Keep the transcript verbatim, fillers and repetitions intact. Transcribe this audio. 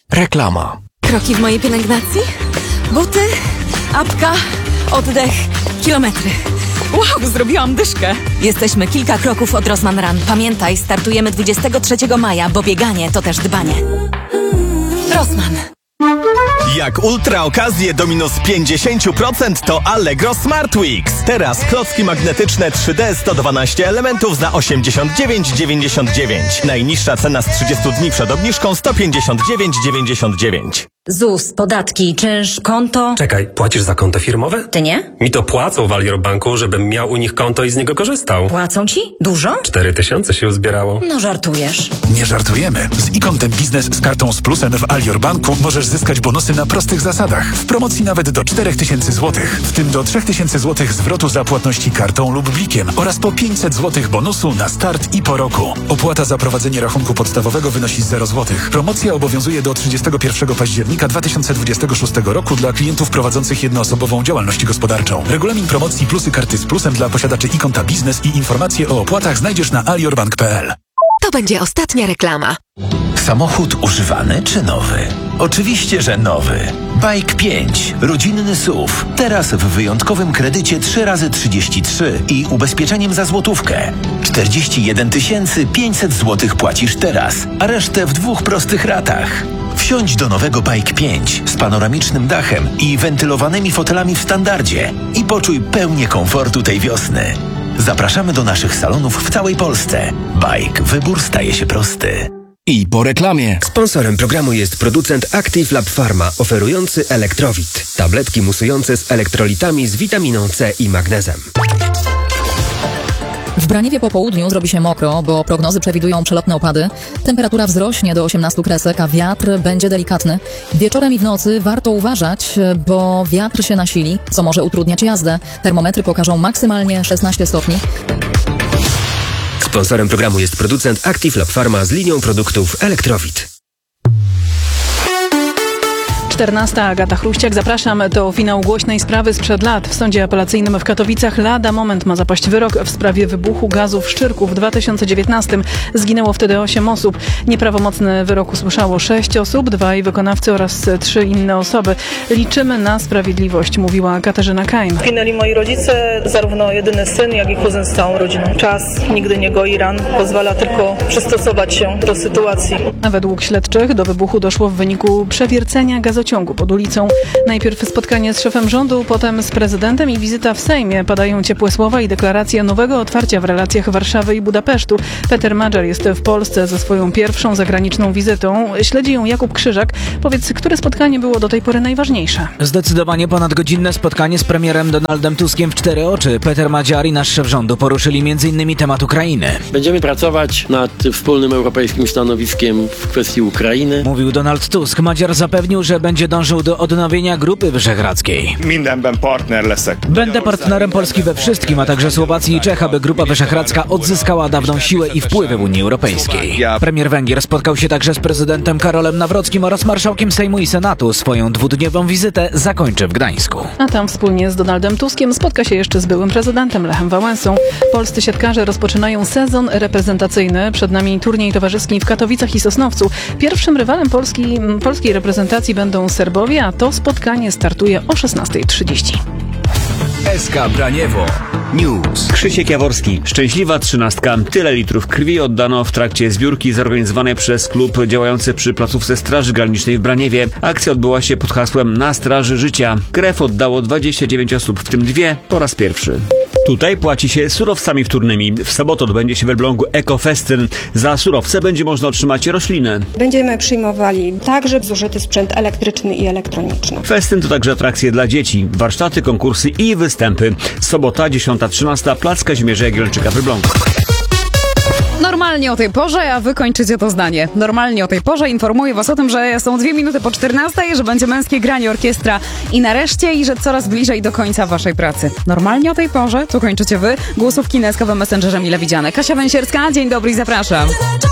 Reklama. Kroki w mojej pielęgnacji? Buty, apka, oddech, kilometry. Wow, zrobiłam dyszkę. Jesteśmy kilka kroków od Rossmann Run. Pamiętaj, startujemy dwudziestego trzeciego maja, bo bieganie to też dbanie. Rossmann. Jak ultra okazje do minus pięćdziesiąt procent to Allegro Smart Weeks. Teraz klocki magnetyczne trzy D sto dwanaście elementów za osiemdziesiąt dziewięć dziewięćdziesiąt dziewięć. Najniższa cena z trzydziestu dni przed obniżką sto pięćdziesiąt dziewięć dziewięćdziesiąt dziewięć. Z U S, podatki, czynsz, konto. Czekaj, płacisz za konto firmowe? Ty nie? Mi to płacą w Alior Banku, żebym miał u nich konto i z niego korzystał. Płacą ci? Dużo? Cztery tysiące się uzbierało. No żartujesz. Nie żartujemy. Z e-kontem biznes z kartą z plusem w Alior Banku możesz zyskać bonusy na prostych zasadach. W promocji nawet do czterech tysięcy złotych. W tym do trzech tysięcy złotych zwrotu za płatności kartą lub blikiem oraz po pięćset złotych bonusu na start i po roku. Opłata za prowadzenie rachunku podstawowego wynosi zero złotych. Promocja obowiązuje do trzydziestego pierwszego października dwa tysiące dwudziestego szóstego roku dla klientów prowadzących jednoosobową działalność gospodarczą. Regulamin promocji plusy karty z plusem dla posiadaczy e-konta biznes i informacje o opłatach znajdziesz na aliorbank kropka p l. To będzie ostatnia reklama. Samochód używany czy nowy? Oczywiście, że nowy. Bike pięć. Rodzinny S U V. Teraz w wyjątkowym kredycie trzy razy trzydzieści trzy i ubezpieczeniem za złotówkę. czterdzieści jeden tysięcy pięćset złotych płacisz teraz, a resztę w dwóch prostych ratach. Wsiądź do nowego Bike pięć z panoramicznym dachem i wentylowanymi fotelami w standardzie i poczuj pełnię komfortu tej wiosny. Zapraszamy do naszych salonów w całej Polsce. Bike. Wybór staje się prosty. I po reklamie. Sponsorem programu jest producent Active Lab Pharma, oferujący Elektrowit. Tabletki musujące z elektrolitami z witaminą C i magnezem. W Braniewie po południu zrobi się mokro, bo prognozy przewidują przelotne opady. Temperatura wzrośnie do osiemnastu kresek, a wiatr będzie delikatny. Wieczorem i w nocy warto uważać, bo wiatr się nasili, co może utrudniać jazdę. Termometry pokażą maksymalnie szesnaście stopni. Sponsorem programu jest producent Active Lab Pharma z linią produktów Elektrowit. czternasta. Agata Chruściak. Zapraszam do finału głośnej sprawy sprzed lat. W sądzie apelacyjnym w Katowicach lada moment ma zapaść wyrok w sprawie wybuchu gazu w Szczyrku w dwa tysiące dziewiętnastym. Zginęło wtedy osiem osób. Nieprawomocny wyrok usłyszało sześć osób, dwaj wykonawcy oraz trzy inne osoby. Liczymy na sprawiedliwość, mówiła Katarzyna Kain. Zginęli moi rodzice, zarówno jedyny syn, jak i kuzyn z całą rodziną. Czas nigdy nie goi ran, pozwala tylko przystosować się do sytuacji. A według śledczych do wybuchu doszło w wyniku przewiercenia gazociągu pod ulicą. Najpierw spotkanie z szefem rządu, potem z prezydentem i wizyta w Sejmie. Padają ciepłe słowa i deklaracje nowego otwarcia w relacjach Warszawy i Budapesztu. Peter Madżar jest w Polsce ze swoją pierwszą zagraniczną wizytą. Śledzi ją Jakub Krzyżak. Powiedz, które spotkanie było do tej pory najważniejsze? Zdecydowanie ponadgodzinne spotkanie z premierem Donaldem Tuskiem w cztery oczy. Peter Madżar i nasz szef rządu poruszyli między innymi temat Ukrainy. Będziemy pracować nad wspólnym europejskim stanowiskiem w kwestii Ukrainy. Mówił Donald Tusk. Madżar zapewnił, że będzie dążył do odnowienia Grupy Wyszehradzkiej. Będę partnerem Polski we wszystkim, a także Słowacji i Czech, aby Grupa Wyszehradzka odzyskała dawną siłę i wpływy w Unii Europejskiej. Premier Węgier spotkał się także z prezydentem Karolem Nawrockim oraz marszałkiem Sejmu i Senatu. Swoją dwudniową wizytę zakończy w Gdańsku. A tam wspólnie z Donaldem Tuskiem spotka się jeszcze z byłym prezydentem Lechem Wałęsą. Polscy siatkarze rozpoczynają sezon reprezentacyjny. Przed nami turniej towarzyski w Katowicach i Sosnowcu. Pierwszym rywalem Polski, polskiej reprezentacji będą Serbowie, a to spotkanie startuje o szesnasta trzydzieści. S K Braniewo News. Krzysiek Jaworski. Szczęśliwa trzynastka. Tyle litrów krwi oddano w trakcie zbiórki zorganizowanej przez klub działający przy placówce Straży Granicznej w Braniewie. Akcja odbyła się pod hasłem Na Straży Życia. Krew oddało dwadzieścia dziewięć osób, w tym dwie po raz pierwszy. Tutaj płaci się surowcami wtórnymi. W sobotę odbędzie się w Elblągu Ekofestyn. Za surowce będzie można otrzymać rośliny. Będziemy przyjmowali także zużyty sprzęt elektryczny i elektroniczny. Festyn to także atrakcje dla dzieci, warsztaty, konkursy i występy. Sobota, dziesiąta trzynasta, Plac Kazimierza Jagiellończyka w Elblągu. Normalnie o tej porze, a wy kończycie to zdanie. Normalnie o tej porze informuję was o tym, że są dwie minuty po czternastej, że będzie męskie granie orkiestra i nareszcie i że coraz bliżej do końca waszej pracy. Normalnie o tej porze to kończycie wy. Głosówki na eskowym Messengerze mile widziane. Kasia Węsierska, dzień dobry i zapraszam.